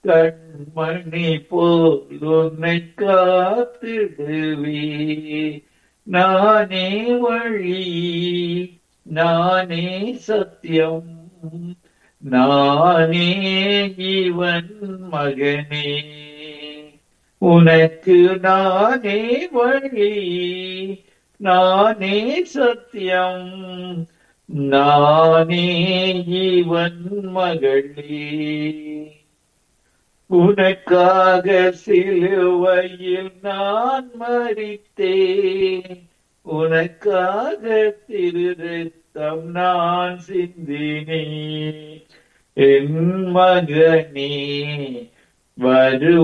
கண்மணி போல் உன்னை காத்திடுவே. நானே வழி, நானே சத்தியம், நானே ஜீவன் மகனே. உனக்கு நானே வழி, நானே சத்தியம், நானே ஜீவன் மகளே. உனக்காக சிலுவையில் நான் மரித்தேன், உனக்காக திரு ரத்தம் நான் சிந்தினேன். என் மகனே, வரு